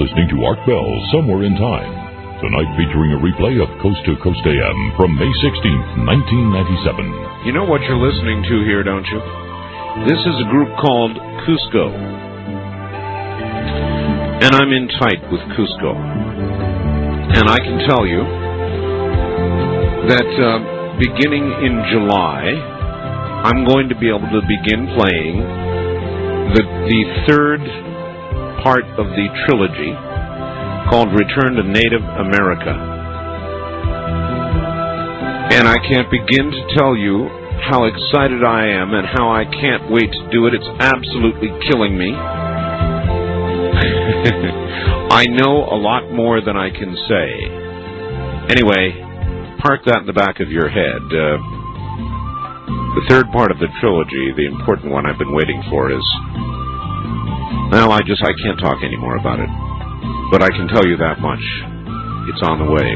listening to Art Bell, Somewhere in Time. Tonight featuring a replay of Coast to Coast AM from May 16th, 1997. You know what you're listening to here, don't you? This is a group called Cusco. And I'm in tight with Cusco. And I can tell you that beginning in July, I'm going to be able to begin playing the third part of the trilogy called Return to Native America. And I can't begin to tell you how excited I am and how I can't wait to do it. It's absolutely killing me. I know a lot more than I can say. Anyway, park that in the back of your head. The third part of the trilogy, the important one I've been waiting for, is... Well, I can't talk anymore about it. But I can tell you that much. It's on the way.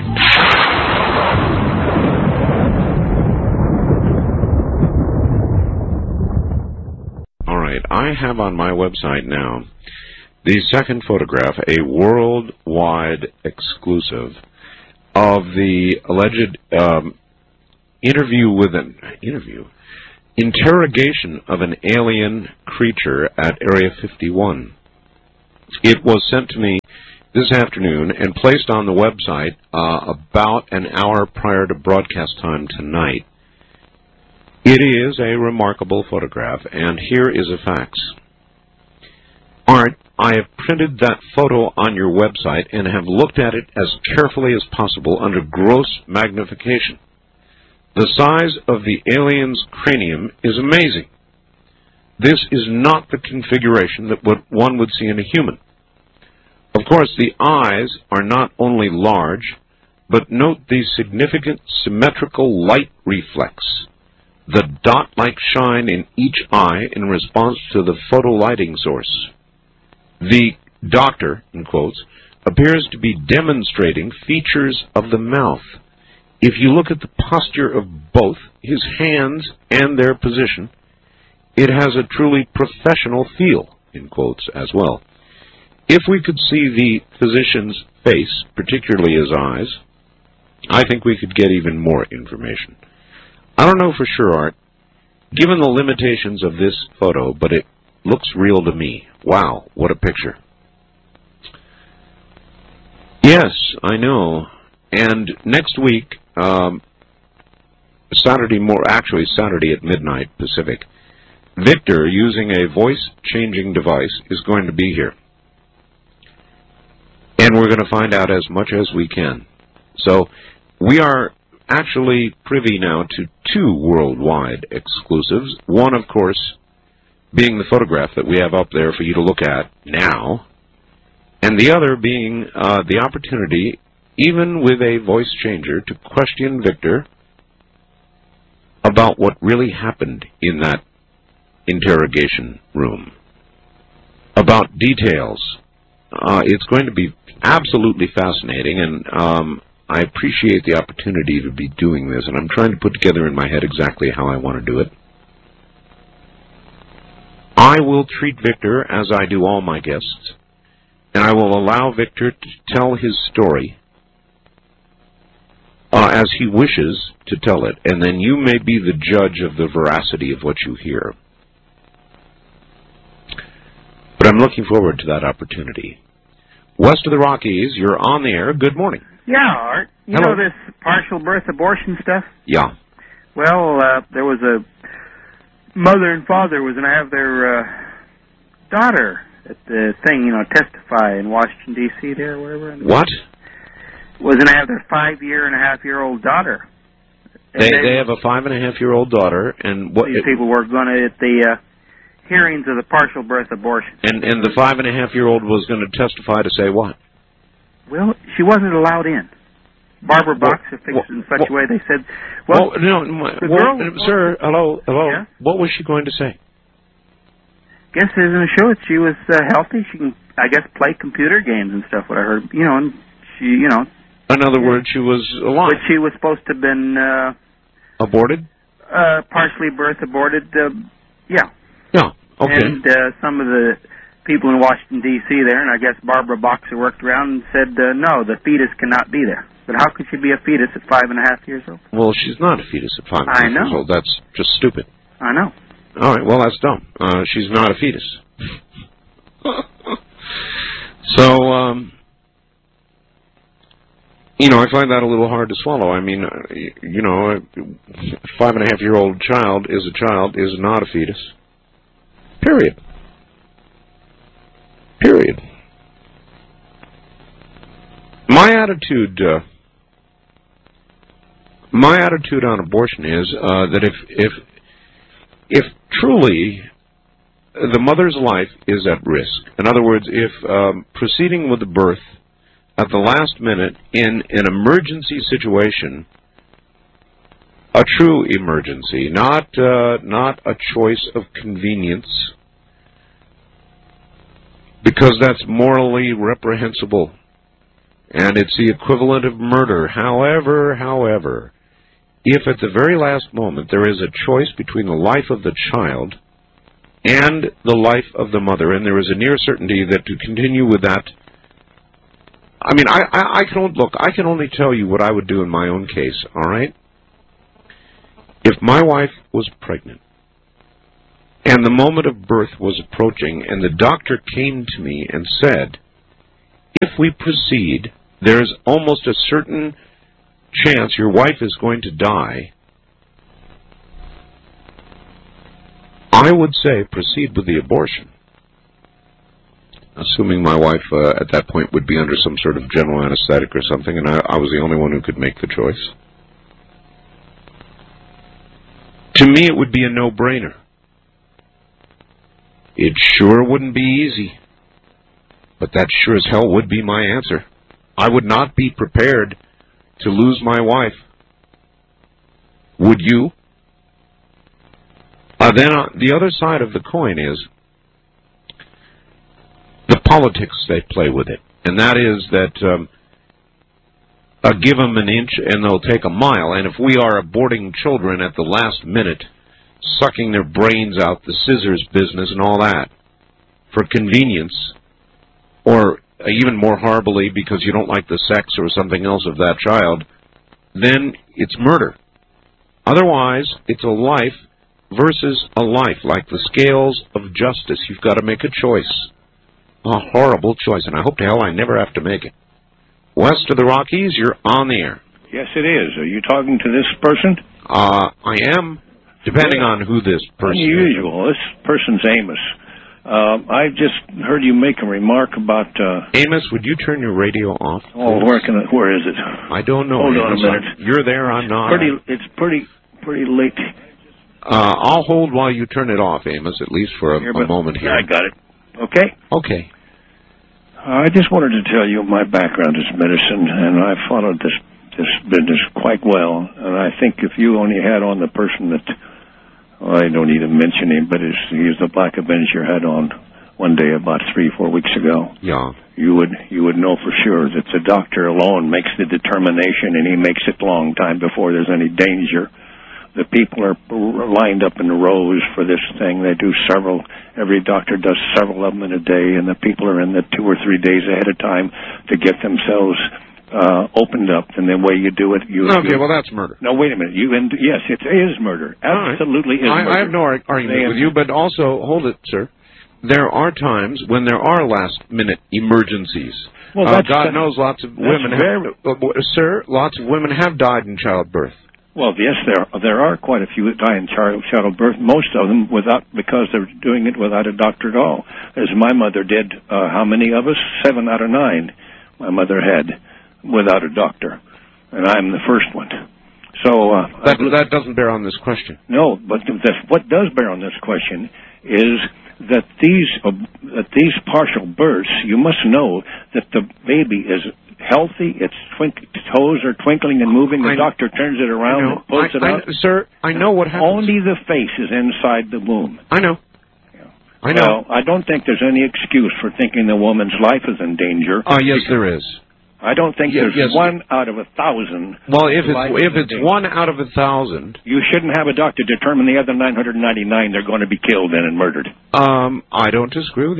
All right, I have on my website now the second photograph, a worldwide exclusive, of the alleged interrogation of an alien creature at Area 51. It was sent to me this afternoon and placed on the website about an hour prior to broadcast time tonight. It is a remarkable photograph, and here is a fax. Art, I have printed that photo on your website and have looked at it as carefully as possible under gross magnification. The size of the alien's cranium is amazing. This is not the configuration that one would see in a human. Of course, the eyes are not only large, but note the significant symmetrical light reflex, the dot-like shine in each eye in response to the photo lighting source. The doctor, in quotes, appears to be demonstrating features of the mouth. If you look at the posture of both his hands and their position, it has a truly professional feel, in quotes, as well. If we could see the physician's face, particularly his eyes, I think we could get even more information. I don't know for sure, Art, given the limitations of this photo, but it looks real to me. Wow, what a picture. Yes, I know. And next week, Saturday at midnight Pacific, Victor, using a voice-changing device, is going to be here. And we're going to find out as much as we can. So we are actually privy now to two worldwide exclusives. One, of course, being the photograph that we have up there for you to look at now, and the other being the opportunity, even with a voice changer, to question Victor about what really happened in that interrogation room, about details. It's going to be absolutely fascinating, and I appreciate the opportunity to be doing this, and I'm trying to put together in my head exactly how I want to do it. I will treat Victor as I do all my guests, and I will allow Victor to tell his story as he wishes to tell it, and then you may be the judge of the veracity of what you hear. But I'm looking forward to that opportunity. West of the Rockies, you're on the air. Good morning. Yeah, Art. You Hello. know this partial birth abortion stuff? Yeah. Well, there was a mother and father was going to have their daughter at the thing, testify in Washington, D.C. there, or wherever. What? Was going to have their 5-year-and-a-half-year-old daughter. They have a 5-and-a-half-year-old daughter, and what? These people were going to, at the hearings of the partial birth abortion. And the 5-and-a-half-year-old was going to testify to say what? Well, she wasn't allowed in. Barbara Boxer fixed it in such a way they said, sir, hello. Yeah? What was she going to say? Guess they're going to show that she was healthy. She can, I guess, play computer games and stuff, what I heard. And she, In other words, she was alive. But she was supposed to have been... aborted? Partially birth aborted, yeah. Yeah, okay. And some of the people in Washington, D.C. there, and I guess Barbara Boxer worked around and said, no, the fetus cannot be there. But how could she be a fetus at 5.5 years old? Well, she's not a fetus at 5.5 years old. That's just stupid. I know. All right, well, that's dumb. She's not a fetus. So, you know, I find that a little hard to swallow. I mean, you know, a 5.5-year-old child is not a fetus. Period. Period. My attitude on abortion is that if truly the mother's life is at risk, in other words, if proceeding with the birth at the last minute in an emergency situation, a true emergency, not a choice of convenience, because that's morally reprehensible, and it's the equivalent of murder. However, if at the very last moment there is a choice between the life of the child and the life of the mother, and there is a near certainty that to continue with that, I mean, I can only tell you what I would do in my own case, all right? If my wife was pregnant, and the moment of birth was approaching, and the doctor came to me and said, if we proceed, there's almost a certain chance your wife is going to die, I would say proceed with the abortion. Assuming my wife at that point would be under some sort of general anesthetic or something, and I was the only one who could make the choice. To me, it would be a no-brainer. It sure wouldn't be easy, but that sure as hell would be my answer. I would not be prepared to lose my wife. Would you? Then the other side of the coin is the politics they play with it, and that is that give them an inch and they'll take a mile, and if we are aborting children at the last minute, sucking their brains out, the scissors business and all that, for convenience, or even more horribly because you don't like the sex or something else of that child, then it's murder. Otherwise, it's a life versus a life, like the scales of justice. You've got to make a choice. A horrible choice, and I hope to hell I never have to make it. West of the Rockies, you're on the air. Yes, it is. Are you talking to this person? I am, depending on who this person is. Unusual. This person's Amos. I just heard you make a remark about... Amos, would you turn your radio off? Oh, where is it? I don't know. Hold Amos. on a minute. You're there, I'm not. It's pretty late. I'll hold while you turn it off, Amos, at least for a moment here. I got it. Okay? Okay. I just wanted to tell you my background is medicine, and I've followed this business quite well. And I think if you only had on the person that, well, I don't even mention him, but he's the Black Avenger had on one day about 3-4 weeks ago. Yeah. You would know for sure that the doctor alone makes the determination, and he makes it long time before there's any danger. The people are lined up in rows for this thing. They do several. Every doctor does several of them in a day, and the people are in the 2 or 3 days ahead of time to get themselves opened up. And the way you do it, okay, well, that's murder. No, wait a minute. Yes, it is murder. Absolutely is murder. I have no argument with you, but also, hold it, sir. There are times when there are last-minute emergencies. Well, God knows lots of women sir, lots of women have died in childbirth. Well, yes, there are quite a few that die in childbirth. Most of them because they're doing it without a doctor at all. As my mother did. How many of us? 7 out of 9. My mother had without a doctor, and I'm the first one. So that doesn't bear on this question. No, but what does bear on this question is that these partial births, you must know that the baby is healthy, its toes are twinkling and moving, the doctor turns it around and pulls it out. Sir, I know what happens. Only the face is inside the womb. I know. Yeah. I know. Well, I don't think there's any excuse for thinking the woman's life is in danger. Yes, there is. I don't think there's 1 out of 1,000. Well, if it's 1 out of 1,000, you shouldn't have a doctor determine the other 999 they're going to be killed and murdered. I don't disagree with you.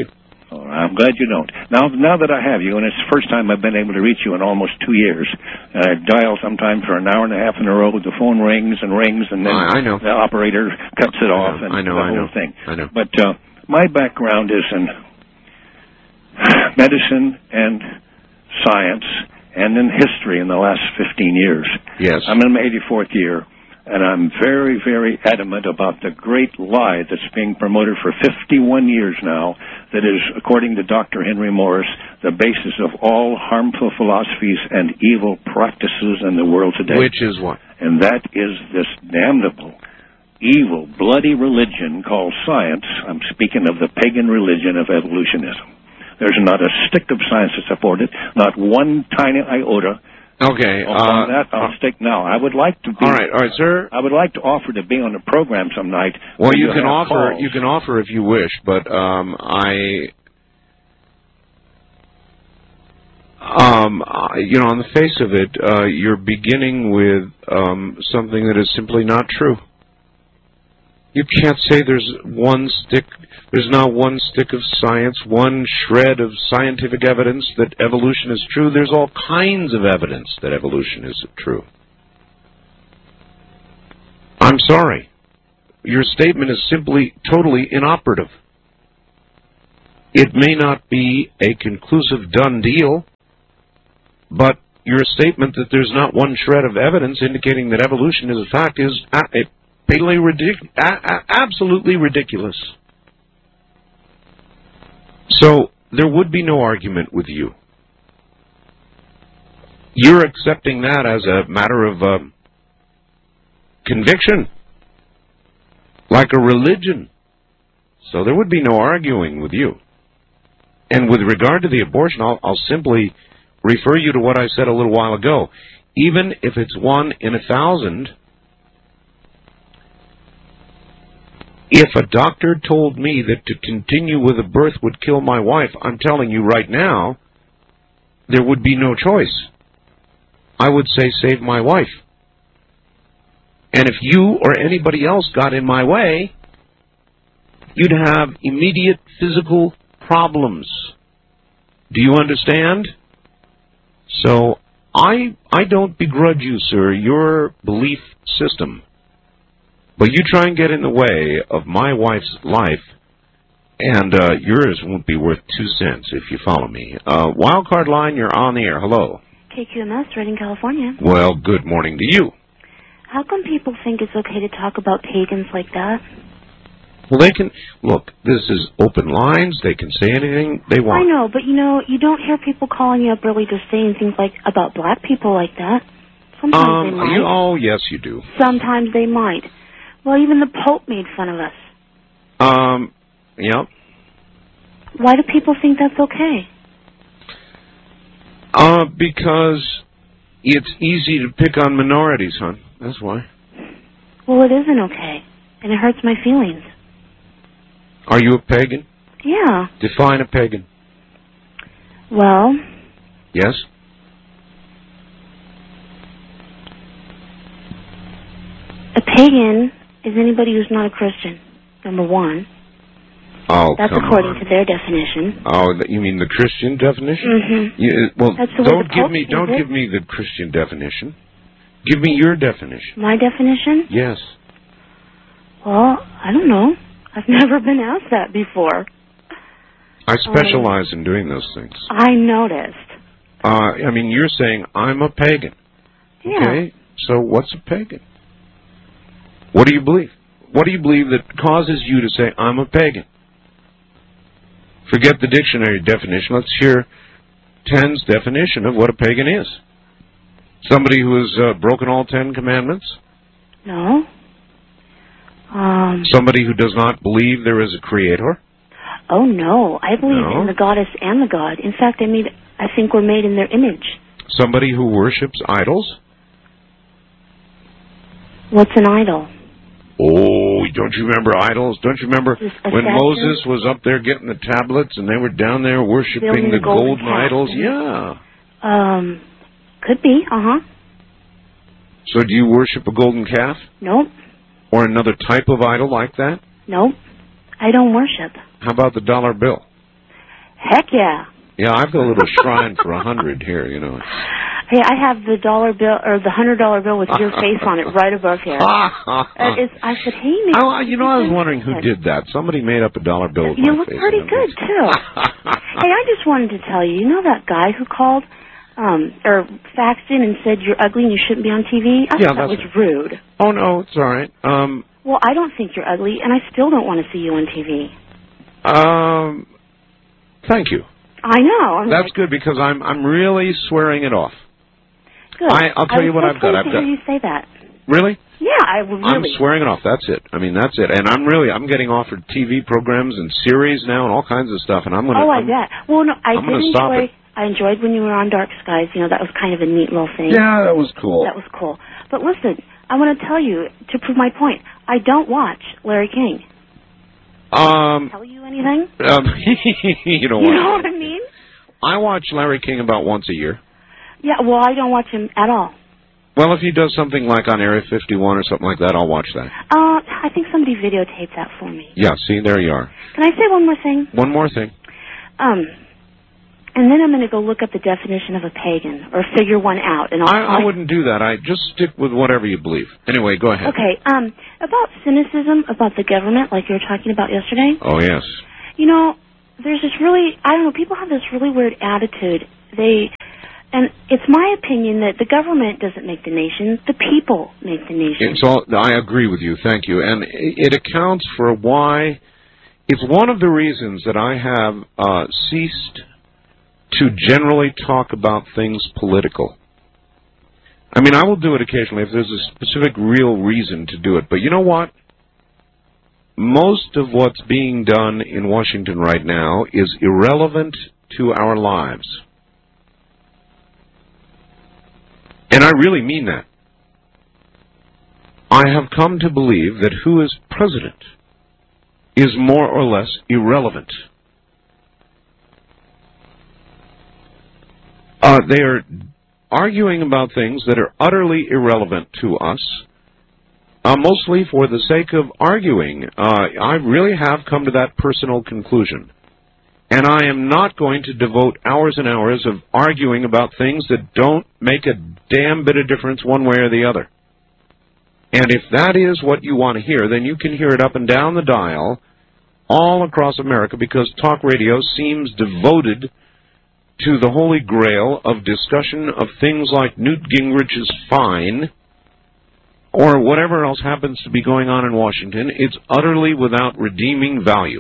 Oh, I'm glad you don't. Now that I have you, and it's the first time I've been able to reach you in almost 2 years, and I dial sometimes for an hour and a half in a row, the phone rings, and then I know. the operator cuts it off, and the whole thing. I know. But my background is in medicine and science and in history in the last 15 years. Yes. I'm in my 84th year. And I'm very, very adamant about the great lie that's being promoted for 51 years now that is, according to Dr. Henry Morris, the basis of all harmful philosophies and evil practices in the world today. Which is what? And that is this damnable, evil, bloody religion called science. I'm speaking of the pagan religion of evolutionism. There's not a stick of science to support it, not one tiny iota. Okay. On that, I'll stick now. I would like to be. All right, sir. I would like to offer to be on the program some night. Well, you can offer. You can offer if you wish, but on the face of it, you're beginning with something that is simply not true. You can't say there's not one stick of science, one shred of scientific evidence that evolution is true. There's all kinds of evidence that evolution is true. I'm sorry. Your statement is simply totally inoperative. It may not be a conclusive done deal, but your statement that there's not one shred of evidence indicating that evolution is a fact is absolutely ridiculous. So there would be no argument with you. You're accepting that as a matter of conviction, like a religion. So there would be no arguing with you. And with regard to the abortion, I'll simply refer you to what I said a little while ago. Even if it's 1 in 1,000, if a doctor told me that to continue with a birth would kill my wife, I'm telling you right now, there would be no choice. I would say, save my wife. And if you or anybody else got in my way, you'd have immediate physical problems. Do you understand? So I don't begrudge you, sir, your belief system. But you try and get in the way of my wife's life, and yours won't be worth 2 cents, if you follow me. Wildcard line, you're on the air. Hello. KQMS, Redding, California. Well, good morning to you. How come people think it's okay to talk about pagans like that? Well, they can, look, this is open lines. They can say anything they want. I know, but you don't hear people calling you up really just saying things like about black people like that. Sometimes they might. Oh, yes, you do. Sometimes they might. Well, even the Pope made fun of us. Yep. Why do people think that's okay? Because it's easy to pick on minorities, hon. That's why. Well, it isn't okay, and it hurts my feelings. Are you a pagan? Yeah. Define a pagan. Well... Yes? A pagan is anybody who's not a Christian, number one. Oh, that's come according on. to their definition. Oh, you mean the Christian definition? Mm-hmm. Well, that's the don't give me the Christian definition. Give me your definition. My definition? Yes. Well, I don't know. I've never been asked that before. I specialize in doing those things. I noticed. I mean, you're saying I'm a pagan. Yeah. Okay, so what's a pagan? What do you believe? What do you believe that causes you to say I'm a pagan? Forget the dictionary definition. Let's hear Ten's definition of what a pagan is. Somebody who has broken all 10 commandments? No. Somebody who does not believe there is a creator? Oh, no. I believe in the goddess and the god. In fact, I think we're made in their image. Somebody who worships idols? What's an idol? Oh, don't you remember idols? Don't you remember when statue? Moses was up there getting the tablets and they were down there worshiping the golden idols? Yeah. Could be, So do you worship a golden calf? Nope. Or another type of idol like that? Nope. I don't worship. How about the dollar bill? Heck yeah. Yeah, I've got a little shrine for 100 here, you know. Hey, I have the dollar bill or the $100 bill with your face on it right above here. I said, hey, maybe. I was wondering who did that. Somebody made up a dollar bill with you my look face. pretty good too. Hey, I just wanted to tell you, you know that guy who called or faxed in and said you're ugly and you shouldn't be on TV? I thought that was rude. Oh no, it's all right. Well, I don't think you're ugly, and I still don't want to see you on TV. Thank you. I know. That's good because I'm really swearing it off. Good. I'll tell you what I've got. I hear you say that. Really? Yeah, I'm swearing it off. That's it. I mean, that's it. And I'm getting offered TV programs and series now and all kinds of stuff. And I'm gonna. Oh, I bet. Well, no, I enjoyed when you were on Dark Skies. You know, that was kind of a neat little thing. Yeah, that was cool. That was cool. But listen, I want to tell you to prove my point. I don't watch Larry King. Tell you anything? You know what I mean? I watch Larry King about once a year. Yeah, well, I don't watch him at all. Well, if he does something like on Area 51 or something like that, I'll watch that. I think somebody videotaped that for me. Yeah, see, there you are. Can I say one more thing? One more thing. And then I'm going to go look up the definition of a pagan or figure one out. And I wouldn't do that. I just stick with whatever you believe. Anyway, go ahead. Okay. About cynicism about the government, like you were talking about yesterday. Oh, yes. You know, there's this people have this really weird attitude. And it's my opinion that the government doesn't make the nation, the people make the nation. I agree with you, thank you. And it accounts for why, it's one of the reasons that I have ceased to generally talk about things political. I mean, I will do it occasionally if there's a specific real reason to do it. But you know what? Most of what's being done in Washington right now is irrelevant to our lives. And I really mean that. I have come to believe that who is president is more or less irrelevant. They are arguing about things that are utterly irrelevant to us, mostly for the sake of arguing. I really have come to that personal conclusion. And I am not going to devote hours and hours of arguing about things that don't make a damn bit of difference one way or the other. And if that is what you want to hear, then you can hear it up and down the dial all across America, because talk radio seems devoted to the holy grail of discussion of things like Newt Gingrich's fine or whatever else happens to be going on in Washington. It's utterly without redeeming value.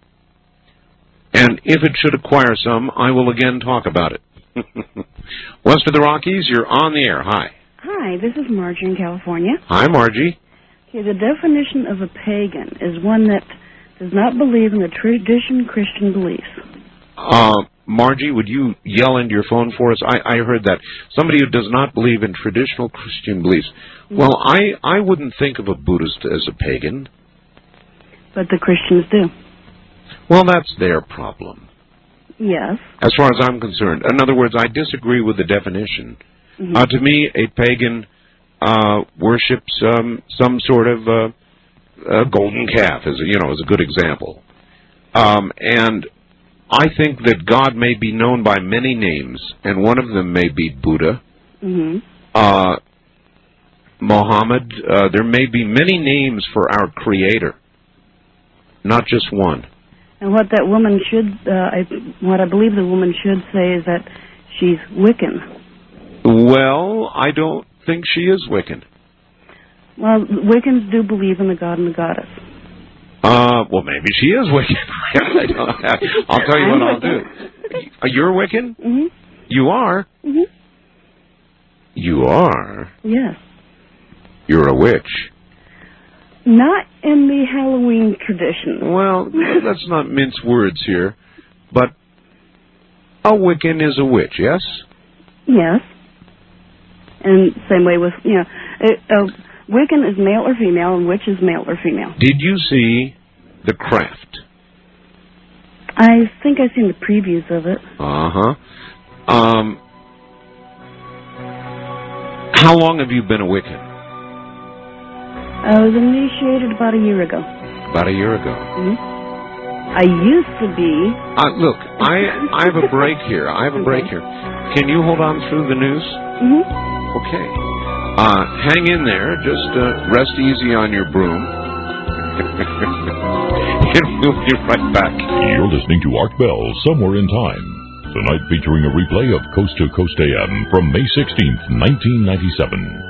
And if it should acquire some, I will again talk about it. West of the Rockies, you're on the air. Hi. Hi, this is Margie in California. Hi, Margie. Okay, the definition of a pagan is one that does not believe in the tradition Christian beliefs. Margie, would you yell into your phone for us? I heard that. Somebody who does not believe in traditional Christian beliefs. Well, I wouldn't think of a Buddhist as a pagan. But the Christians do. Well, that's their problem. Yes. As far as I'm concerned. In other words, I disagree with the definition. Mm-hmm. To me, a pagan worships some sort of golden calf, is a good example. And I think that God may be known by many names, and one of them may be Buddha, Mohammed. There may be many names for our Creator, not just one. And what that woman what I believe the woman should say is that she's Wiccan. Well, I don't think she is Wiccan. Well, Wiccans do believe in the god and the goddess. Well, maybe she is Wiccan. I'll tell you what I'll do. You're Wiccan? Mm-hmm. You are? Mm-hmm. You are? Yes. You're a witch. Not in the Halloween tradition. Well, let's not mince words here, but a Wiccan is a witch, yes? Yes. And same way with, Wiccan is male or female, and witch is male or female. Did you see The Craft? I think I've seen the previews of it. Uh-huh. How long have you been a Wiccan? I was initiated about a year ago. About a year ago? Mm-hmm. I used to be... Look, I have a break here. Can you hold on through the news? Mm-hmm. Okay. Hang in there. Just rest easy on your broom. And we'll be right back. You're listening to Art Bell, Somewhere in Time. Tonight featuring a replay of Coast to Coast AM from May 16th, 1997.